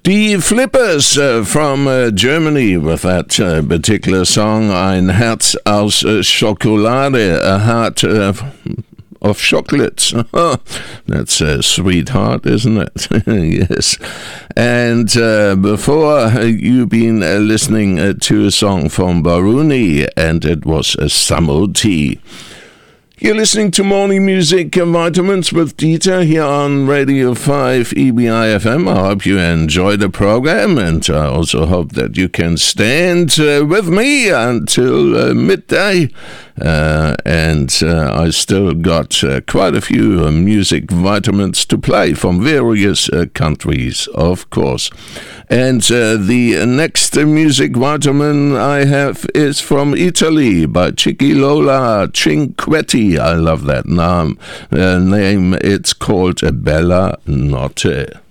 Die Flippers from Germany with that particular song, Ein Herz aus Schokolade, a heart of chocolates. That's a sweetheart, isn't it? Yes. And before you've been listening to a song from Baruni, and it was a Samo Tea. You're listening to Morning Music Vitamins with Dieter here on Radio 5 EBI FM. I hope you enjoy the program, and I also hope that you can stand with me until midday. And I still got quite a few music vitamins to play from various countries, of course. And the next music vitamin I have is from Italy by Ciccilola Cinquetti. I love that name. It's called Bella Notte.